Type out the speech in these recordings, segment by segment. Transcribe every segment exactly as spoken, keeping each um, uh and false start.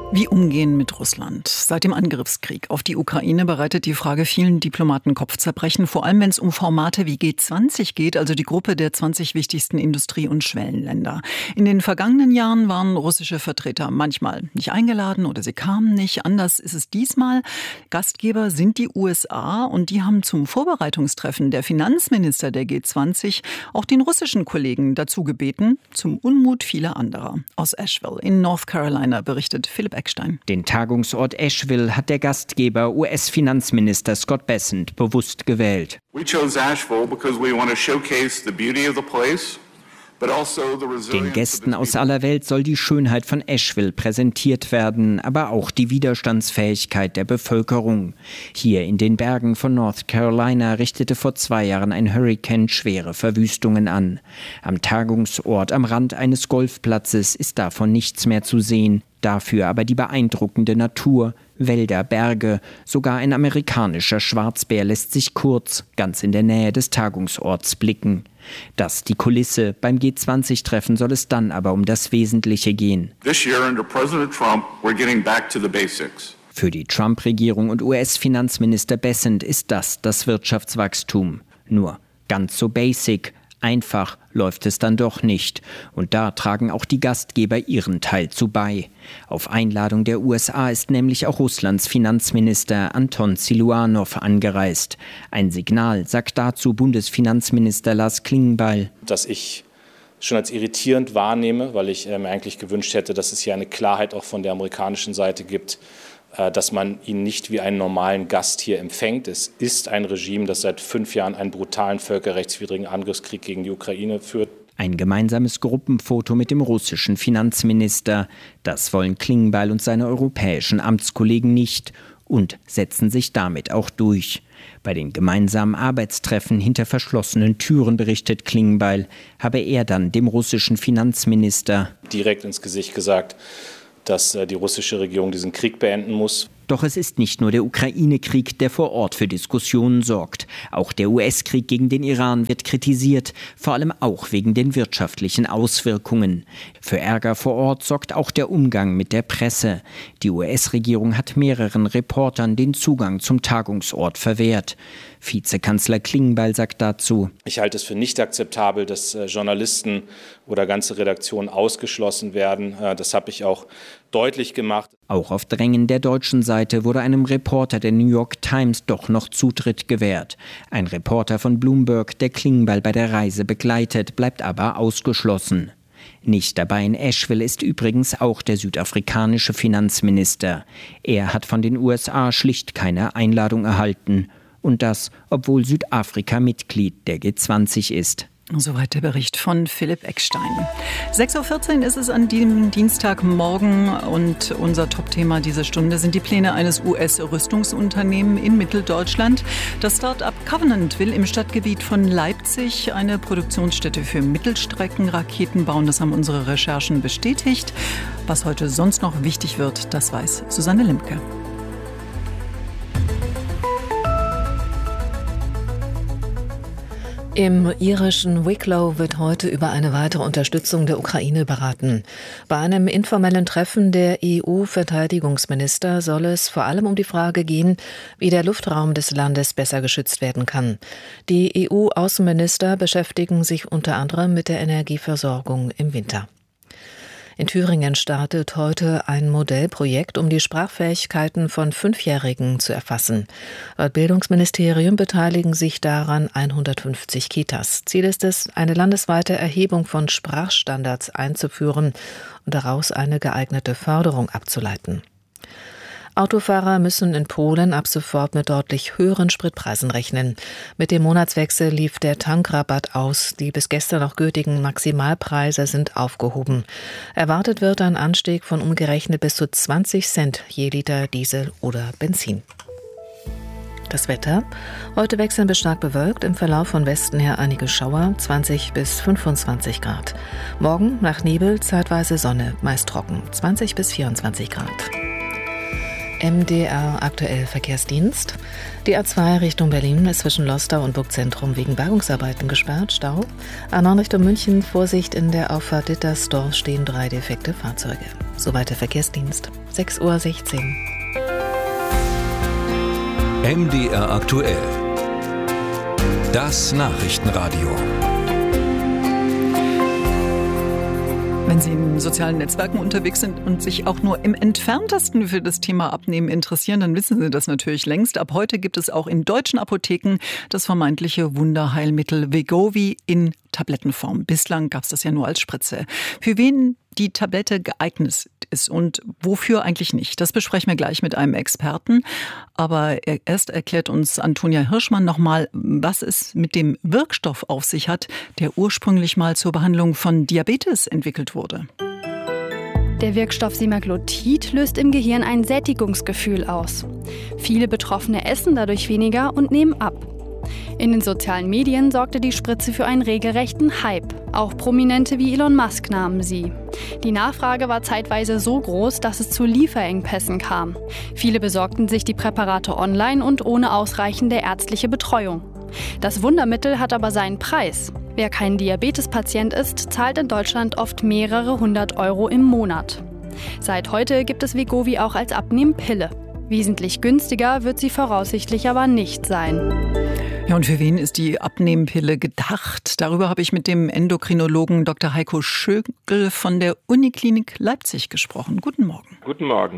Wie umgehen mit Russland? Seit dem Angriffskrieg auf die Ukraine bereitet die Frage vielen Diplomaten Kopfzerbrechen, vor allem wenn es um Formate wie G zwanzig geht, also die Gruppe der zwanzig wichtigsten Industrie- und Schwellenländer. In den vergangenen Jahren waren russische Vertreter manchmal nicht eingeladen oder sie kamen nicht. Anders ist es diesmal. Gastgeber sind die U S A und die haben zum Vorbereitungstreffen der Finanzminister der G zwanzig auch den russischen Kollegen dazu gebeten, zum Unmut vieler anderer. Aus Asheville in North Carolina berichtet Philipp Eckstein. Den Tagungsort Asheville hat der Gastgeber U S-Finanzminister Scott Bessent bewusst gewählt. Den Gästen aus aller Welt soll die Schönheit von Asheville präsentiert werden, aber auch die Widerstandsfähigkeit der Bevölkerung. Hier in den Bergen von North Carolina richtete vor zwei Jahren ein Hurrikan schwere Verwüstungen an. Am Tagungsort am Rand eines Golfplatzes ist davon nichts mehr zu sehen. Dafür aber die beeindruckende Natur, Wälder, Berge, sogar ein amerikanischer Schwarzbär lässt sich kurz, ganz in der Nähe des Tagungsorts blicken. Das die Kulisse, beim G zwanzig Treffen soll es dann aber um das Wesentliche gehen. Für die Trump-Regierung und U S-Finanzminister Bessent ist das das Wirtschaftswachstum. Nur ganz so basic. Einfach läuft es dann doch nicht. Und da tragen auch die Gastgeber ihren Teil zu bei. Auf Einladung der U S A ist nämlich auch Russlands Finanzminister Anton Siluanow angereist. Ein Signal, sagt dazu Bundesfinanzminister Lars Klingbeil. Dass ich schon als irritierend wahrnehme, weil ich mir eigentlich gewünscht hätte, dass es hier eine Klarheit auch von der amerikanischen Seite gibt, dass man ihn nicht wie einen normalen Gast hier empfängt. Es ist ein Regime, das seit fünf Jahren einen brutalen völkerrechtswidrigen Angriffskrieg gegen die Ukraine führt. Ein gemeinsames Gruppenfoto mit dem russischen Finanzminister. Das wollen Klingbeil und seine europäischen Amtskollegen nicht und setzen sich damit auch durch. Bei den gemeinsamen Arbeitstreffen hinter verschlossenen Türen, berichtet Klingbeil, habe er dann dem russischen Finanzminister direkt ins Gesicht gesagt, dass die russische Regierung diesen Krieg beenden muss. Doch es ist nicht nur der Ukraine-Krieg, der vor Ort für Diskussionen sorgt. Auch der U S-Krieg gegen den Iran wird kritisiert, vor allem auch wegen den wirtschaftlichen Auswirkungen. Für Ärger vor Ort sorgt auch der Umgang mit der Presse. Die U S-Regierung hat mehreren Reportern den Zugang zum Tagungsort verwehrt. Vizekanzler Klingbeil sagt dazu: Ich halte es für nicht akzeptabel, dass Journalisten oder ganze Redaktionen ausgeschlossen werden. Das habe ich auch deutlich gemacht. Auch auf Drängen der deutschen Seite wurde einem Reporter der New York Times doch noch Zutritt gewährt. Ein Reporter von Bloomberg, der Klingbeil bei der Reise begleitet, bleibt aber ausgeschlossen. Nicht dabei in Asheville ist übrigens auch der südafrikanische Finanzminister. Er hat von den U S A schlicht keine Einladung erhalten. Und das, obwohl Südafrika Mitglied der G zwanzig ist. Soweit der Bericht von Philipp Eckstein. sechs Uhr vierzehn ist es an diesem Dienstagmorgen und unser Topthema dieser Stunde sind die Pläne eines U S-Rüstungsunternehmens in Mitteldeutschland. Das Start-up Covenant will im Stadtgebiet von Leipzig eine Produktionsstätte für Mittelstreckenraketen bauen. Das haben unsere Recherchen bestätigt. Was heute sonst noch wichtig wird, das weiß Susanne Limke. Im irischen Wicklow wird heute über eine weitere Unterstützung der Ukraine beraten. Bei einem informellen Treffen der E U-Verteidigungsminister soll es vor allem um die Frage gehen, wie der Luftraum des Landes besser geschützt werden kann. Die E U-Außenminister beschäftigen sich unter anderem mit der Energieversorgung im Winter. In Thüringen startet heute ein Modellprojekt, um die Sprachfähigkeiten von Fünfjährigen zu erfassen. Laut Bildungsministerium beteiligen sich daran hundertfünfzig Kitas. Ziel ist es, eine landesweite Erhebung von Sprachstandards einzuführen und daraus eine geeignete Förderung abzuleiten. Autofahrer müssen in Polen ab sofort mit deutlich höheren Spritpreisen rechnen. Mit dem Monatswechsel lief der Tankrabatt aus. Die bis gestern noch gültigen Maximalpreise sind aufgehoben. Erwartet wird ein Anstieg von umgerechnet bis zu zwanzig Cent je Liter Diesel oder Benzin. Das Wetter. Heute wechselnd bis stark bewölkt, im Verlauf von Westen her einige Schauer, zwanzig bis fünfundzwanzig Grad. Morgen nach Nebel zeitweise Sonne, meist trocken, zwanzig bis vierundzwanzig Grad. M D R aktuell Verkehrsdienst. Die A zwei Richtung Berlin ist zwischen Lostau und Burgzentrum wegen Bergungsarbeiten gesperrt. Stau. A neun Richtung München, Vorsicht, in der Auffahrt Dittersdorf stehen drei defekte Fahrzeuge. Soweit der Verkehrsdienst. sechs Uhr sechzehn. M D R aktuell. Das Nachrichtenradio. Wenn Sie in sozialen Netzwerken unterwegs sind und sich auch nur im Entferntesten für das Thema Abnehmen interessieren, dann wissen Sie das natürlich längst. Ab heute gibt es auch in deutschen Apotheken das vermeintliche Wunderheilmittel Wegovy in Tablettenform. Bislang gab es das ja nur als Spritze. Für wen die Tablette geeignet ist und wofür eigentlich nicht, das besprechen wir gleich mit einem Experten. Aber erst erklärt uns Antonia Hirschmann nochmal, was es mit dem Wirkstoff auf sich hat, der ursprünglich mal zur Behandlung von Diabetes entwickelt wurde. Der Wirkstoff Semaglutid löst im Gehirn ein Sättigungsgefühl aus. Viele Betroffene essen dadurch weniger und nehmen ab. In den sozialen Medien sorgte die Spritze für einen regelrechten Hype. Auch Prominente wie Elon Musk nahmen sie. Die Nachfrage war zeitweise so groß, dass es zu Lieferengpässen kam. Viele besorgten sich die Präparate online und ohne ausreichende ärztliche Betreuung. Das Wundermittel hat aber seinen Preis. Wer kein Diabetespatient ist, zahlt in Deutschland oft mehrere hundert Euro im Monat. Seit heute gibt es Wegovy auch als Abnehmpille. Wesentlich günstiger wird sie voraussichtlich aber nicht sein. Ja, und für wen ist die Abnehmpille gedacht? Darüber habe ich mit dem Endokrinologen Doktor Heiko Schögel von der Uniklinik Leipzig gesprochen. Guten Morgen. Guten Morgen.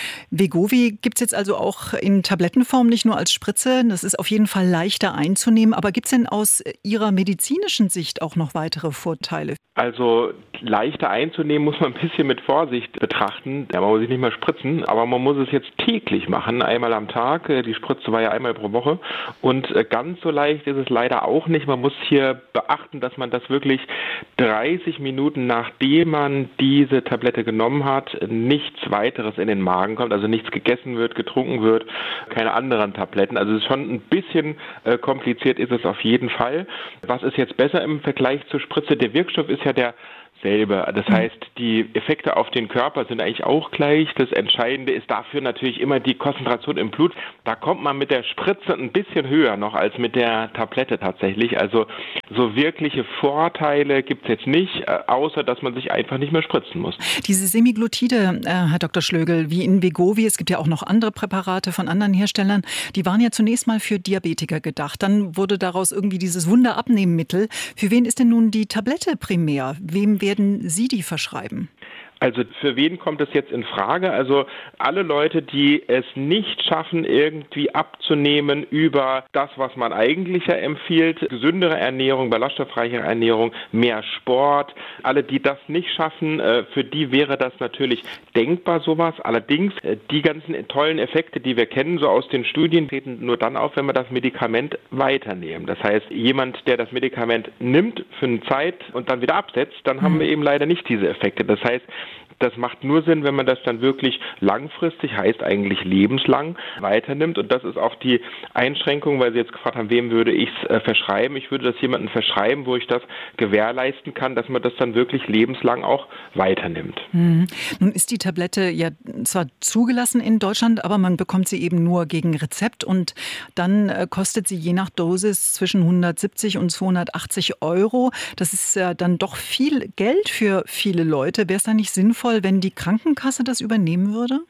Wegovy gibt es jetzt also auch in Tablettenform, nicht nur als Spritze. Das ist auf jeden Fall leichter einzunehmen. Aber gibt es denn aus Ihrer medizinischen Sicht auch noch weitere Vorteile? Also leichter einzunehmen muss man ein bisschen mit Vorsicht betrachten. Ja, man muss sich nicht mehr spritzen, aber man muss es jetzt täglich machen, einmal am Tag. Die Spritze war ja einmal pro Woche. Und ganz so leicht ist es leider auch nicht. Man muss hier beachten, dass man das wirklich dreißig Minuten nachdem man diese Tablette genommen hat, nichts weiteres in den Magen kommt, also nichts gegessen wird, getrunken wird, keine anderen Tabletten. Also es ist schon ein bisschen äh, kompliziert ist es auf jeden Fall. Was ist jetzt besser im Vergleich zur Spritze? Der Wirkstoff ist ja der selbe. Das heißt, die Effekte auf den Körper sind eigentlich auch gleich. Das Entscheidende ist dafür natürlich immer die Konzentration im Blut. Da kommt man mit der Spritze ein bisschen höher noch als mit der Tablette tatsächlich. Also so wirkliche Vorteile gibt es jetzt nicht, außer dass man sich einfach nicht mehr spritzen muss. Diese Semaglutide, äh, Herr Doktor Schlögel, wie in Wegovy, es gibt ja auch noch andere Präparate von anderen Herstellern, die waren ja zunächst mal für Diabetiker gedacht. Dann wurde daraus irgendwie dieses Wunderabnehmmittel. Für wen ist denn nun die Tablette primär? Wem werden Sie die verschreiben? Also für wen kommt es jetzt in Frage? Also alle Leute, die es nicht schaffen, irgendwie abzunehmen über das, was man eigentlich ja empfiehlt, gesündere Ernährung, ballaststoffreichere Ernährung, mehr Sport. Alle, die das nicht schaffen, für die wäre das natürlich denkbar sowas. Allerdings, die ganzen tollen Effekte, die wir kennen, so aus den Studien, treten nur dann auf, wenn wir das Medikament weiternehmen. Das heißt, jemand, der das Medikament nimmt für eine Zeit und dann wieder absetzt, dann haben wir eben leider nicht diese Effekte. Das heißt, das macht nur Sinn, wenn man das dann wirklich langfristig, heißt eigentlich lebenslang, weiternimmt. Und das ist auch die Einschränkung, weil Sie jetzt gefragt haben, wem würde ich es äh, verschreiben. Ich würde das jemandem verschreiben, wo ich das gewährleisten kann, dass man das dann wirklich lebenslang auch weiternimmt. Mhm. Nun ist die Tablette ja zwar zugelassen in Deutschland, aber man bekommt sie eben nur gegen Rezept. Und dann äh, kostet sie je nach Dosis zwischen hundertsiebzig und zweihundertachtzig Euro. Das ist ja dann doch viel Geld für viele Leute. Wäre es da nicht sinnvoll, wenn die Krankenkasse das übernehmen würde?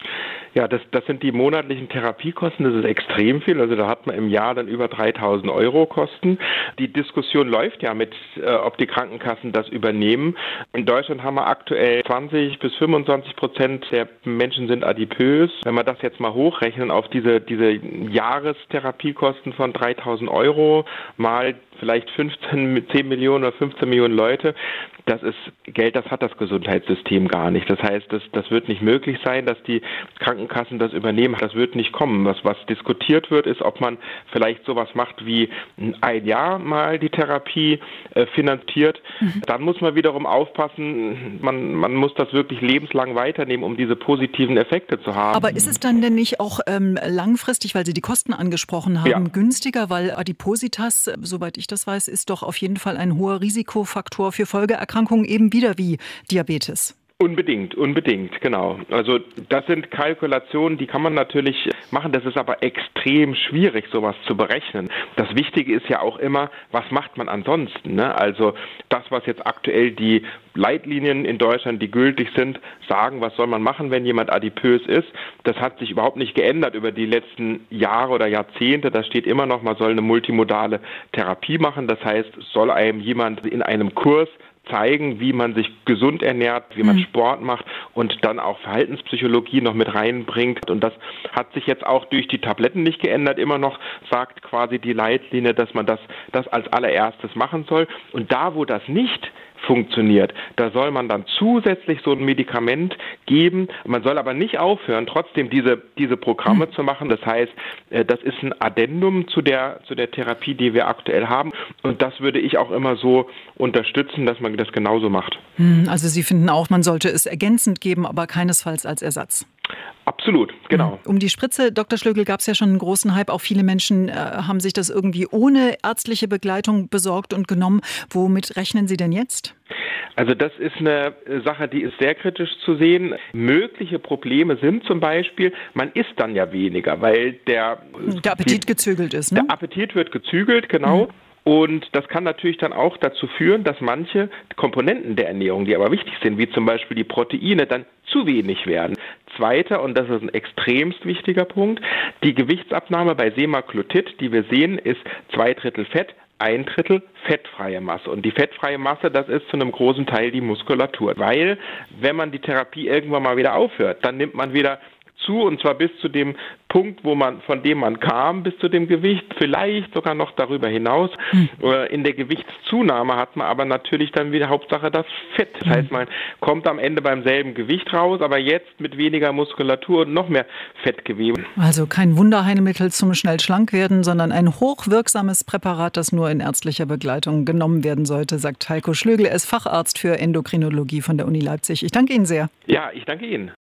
Ja, das, das sind die monatlichen Therapiekosten, das ist extrem viel. Also da hat man im Jahr dann über dreitausend Euro Kosten. Die Diskussion läuft ja mit, äh, ob die Krankenkassen das übernehmen. In Deutschland haben wir aktuell zwanzig bis fünfundzwanzig Prozent der Menschen sind adipös. Wenn wir das jetzt mal hochrechnen auf diese, diese Jahrestherapiekosten von dreitausend Euro mal vielleicht fünfzehn, zehn Millionen oder fünfzehn Millionen Leute, das ist Geld, das hat das Gesundheitssystem gar nicht. Das heißt, das, das wird nicht möglich sein, dass die Krankenkassen das übernehmen. Das wird nicht kommen. Was, was diskutiert wird, ist, ob man vielleicht sowas macht wie ein Jahr mal die Therapie äh, finanziert. Mhm. Dann muss man wiederum aufpassen, man, man muss das wirklich lebenslang weiternehmen, um diese positiven Effekte zu haben. Aber ist es dann denn nicht auch ähm, langfristig, weil Sie die Kosten angesprochen haben, ja, günstiger? Weil Adipositas, soweit ich das weiß, ist doch auf jeden Fall ein hoher Risikofaktor für Folgeerkrankungen, eben wieder wie Diabetes. Unbedingt, unbedingt, genau. Also das sind Kalkulationen, die kann man natürlich machen. Das ist aber extrem schwierig, sowas zu berechnen. Das Wichtige ist ja auch immer, was macht man ansonsten, ne? Also das, was jetzt aktuell die Leitlinien in Deutschland, die gültig sind, sagen, was soll man machen, wenn jemand adipös ist. Das hat sich überhaupt nicht geändert über die letzten Jahre oder Jahrzehnte. Da steht immer noch, man soll eine multimodale Therapie machen. Das heißt, soll einem jemand in einem Kurs zeigen, wie man sich gesund ernährt, wie man mhm. Sport macht und dann auch Verhaltenspsychologie noch mit reinbringt. Und das hat sich jetzt auch durch die Tabletten nicht geändert. Immer noch sagt quasi die Leitlinie, dass man das, das als allererstes machen soll. Und da, wo das nicht funktioniert, da soll man dann zusätzlich so ein Medikament geben. Man soll aber nicht aufhören, trotzdem diese, diese Programme mhm. zu machen. Das heißt, das ist ein Addendum zu der, zu der Therapie, die wir aktuell haben. Und das würde ich auch immer so unterstützen, dass man das genauso macht. Also Sie finden auch, man sollte es ergänzend geben, aber keinesfalls als Ersatz. Absolut, genau. Um die Spritze, Doktor Schlögl, gab es ja schon einen großen Hype. Auch viele Menschen äh, haben sich das irgendwie ohne ärztliche Begleitung besorgt und genommen. Womit rechnen Sie denn jetzt? Also das ist eine Sache, die ist sehr kritisch zu sehen. Mögliche Probleme sind zum Beispiel, man isst dann ja weniger, weil der... Der Appetit die, gezügelt ist, ne? Der Appetit wird gezügelt, genau. Mhm. Und das kann natürlich dann auch dazu führen, dass manche Komponenten der Ernährung, die aber wichtig sind, wie zum Beispiel die Proteine, dann zu wenig werden. Zweiter, und das ist ein extremst wichtiger Punkt, die Gewichtsabnahme bei Semaglutid, die wir sehen, ist zwei Drittel Fett, ein Drittel fettfreie Masse. Und die fettfreie Masse, das ist zu einem großen Teil die Muskulatur. Weil, wenn man die Therapie irgendwann mal wieder aufhört, dann nimmt man wieder zu, und zwar bis zu dem Punkt, wo man, von dem man kam, bis zu dem Gewicht, vielleicht sogar noch darüber hinaus. Mhm. In der Gewichtszunahme hat man aber natürlich dann wieder Hauptsache das Fett. Das heißt, man kommt am Ende beim selben Gewicht raus, aber jetzt mit weniger Muskulatur und noch mehr Fettgewebe. Also kein Wunderheilmittel zum schnell schlank werden, sondern ein hochwirksames Präparat, das nur in ärztlicher Begleitung genommen werden sollte, sagt Heiko Schlögl. Er ist Facharzt für Endokrinologie von der Uni Leipzig. Ich danke Ihnen sehr. Ja, ich danke Ihnen.